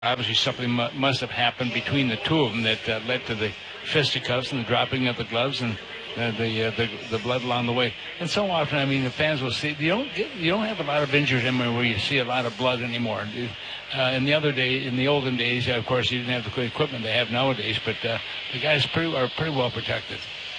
obviously something must have happened between the two of them that led to the fisticuffs and the dropping of the gloves and the blood along the way. And so often, I mean, the fans will see you don't have a lot of injuries anymore where you see a lot of blood anymore. In the olden days, of course, you didn't have the good equipment they have nowadays, but the guys are pretty well protected.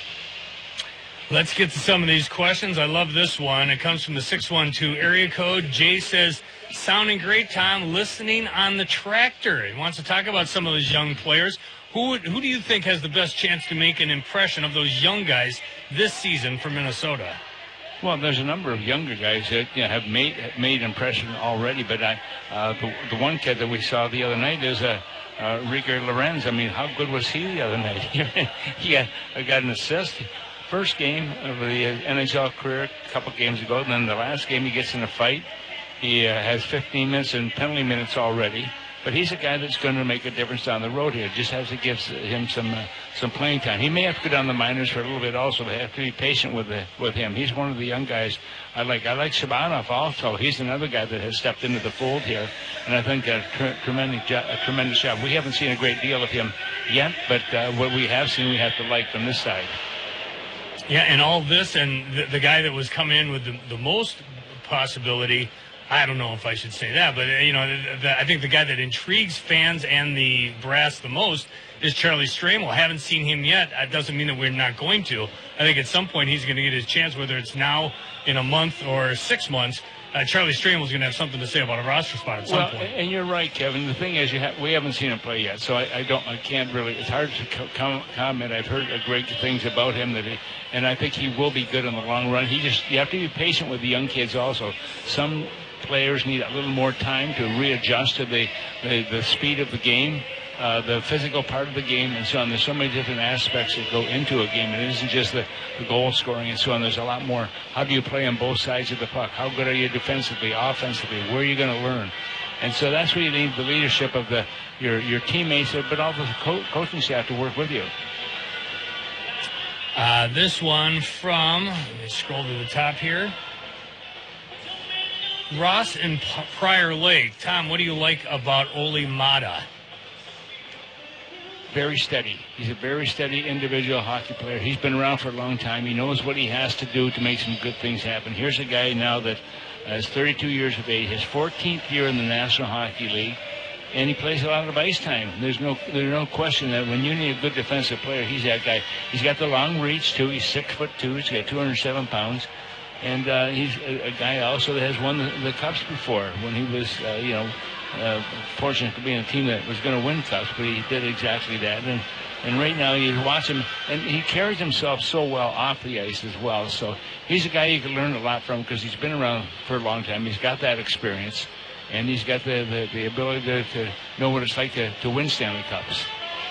Let's get to some of these questions. I love this one. It comes from the 612 area code. Jay says, sounding great, Tom, listening on the tractor. He wants to talk about some of those young players. Who do you think has the best chance to make an impression of those young guys this season for Minnesota? Well, there's a number of younger guys that have made impression already, but the one kid that we saw the other night is Rico Lorenz. I mean, how good was he the other night? He got an assist. First game of the NHL career a couple games ago, and then the last game he gets in a fight. He has 15 minutes and penalty minutes already, but he's a guy that's going to make a difference down the road here. Just has to give him some playing time. He may have to go down the minors for a little bit also. They have to be patient with him. He's one of the young guys I like. I like Shabanov also. He's another guy that has stepped into the fold here, and I think a tremendous job. We haven't seen a great deal of him yet, but what we have seen, we have to like from this side. Yeah, and all this, and the guy that was coming in with the most possibility, I don't know if I should say that, but, I think the guy that intrigues fans and the brass the most is Charlie Stramel. Haven't seen him yet. That doesn't mean that we're not going to. I think at some point he's going to get his chance, whether it's now, in a month, or 6 months. Charlie Stramel is going to have something to say about a roster spot at some point. And you're right, Kevin. The thing is, we haven't seen him play yet, so I can't really. It's hard to comment. I've heard great things about him and I think he will be good in the long run. You have to be patient with the young kids also. Some players need a little more time to readjust to the speed of the game, the physical part of the game, and so on. There's so many different aspects that go into a game. It isn't just the goal scoring and so on. There's a lot more. How do you play on both sides of the puck? How good are you defensively, offensively? Where are you going to learn? And so that's where you need the leadership of your teammates, but also the coaching staff to work with you. This one from, let me scroll to the top here. Ross in Prior Lake. Tom, what do you like about Olli Maatta? Very steady. He's a very steady individual hockey player. He's been around for a long time. He knows what he has to do to make some good things happen. Here's a guy now that is 32 years of age, his 14th year in the National Hockey League, and he plays a lot of ice time. There's no question that when you need a good defensive player, he's that guy. He's got the long reach, too. He's 6'2". He's got 207 pounds. And he's a guy also that has won the Cups before when he was, fortunate to be in a team that was going to win Cups, but he did exactly that. And right now you watch him, and he carries himself so well off the ice as well. So he's a guy you can learn a lot from because he's been around for a long time. He's got that experience, and he's got the ability to know what it's like to win Stanley Cups.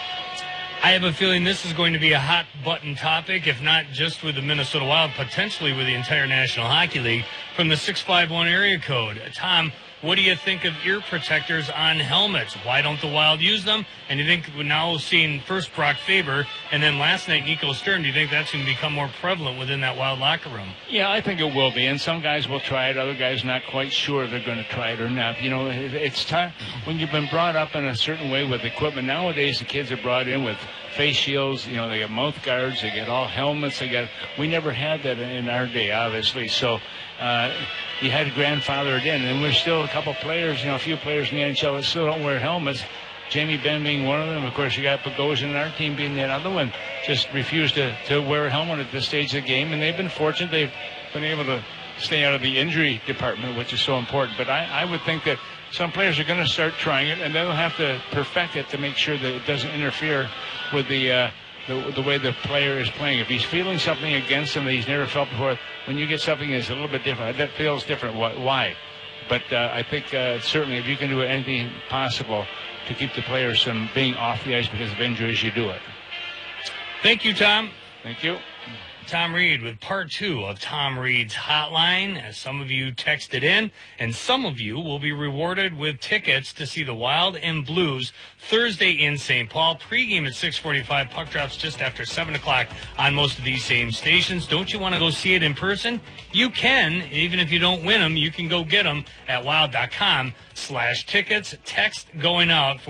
I have a feeling this is going to be a hot-button topic, if not just with the Minnesota Wild, potentially with the entire National Hockey League, from the 651 area code. Tom, what do you think of ear protectors on helmets? Why don't the Wild use them? And do you think we're now seeing first Brock Faber and then last night Nico Stern, do you think that's going to become more prevalent within that Wild locker room? Yeah, I think it will be. And some guys will try it. Other guys not quite sure they're going to try it or not. It's time when you've been brought up in a certain way with equipment. Nowadays, the kids are brought in with face shields. They got mouth guards. They get all helmets. We never had that in our day, obviously. So you had to grandfather it in. And we're still a couple players, a few players in the NHL that still don't wear helmets. Jamie Benn being one of them. Of course, you got Bogosian in our team being the other one. Just refused to wear a helmet at this stage of the game. And they've been fortunate. They've been able to stay out of the injury department, which is so important. But I would think that some players are going to start trying it, and they'll have to perfect it to make sure that it doesn't interfere with the way the player is playing. If he's feeling something against him that he's never felt before, when you get something that's a little bit different, that feels different. Why? But I think certainly if you can do anything possible to keep the players from being off the ice because of injuries, you do it. Thank you, Tom. Thank you. Tom Reed with part 2 of Tom Reed's Hotline, as some of you texted in, and some of you will be rewarded with tickets to see the Wild and Blues Thursday in St. Paul. Pregame at 6:45. Puck drops just after 7 o'clock on most of these same stations. Don't you want to go see it in person? You can. Even if you don't win them, you can go get them at wild.com/tickets. Text going out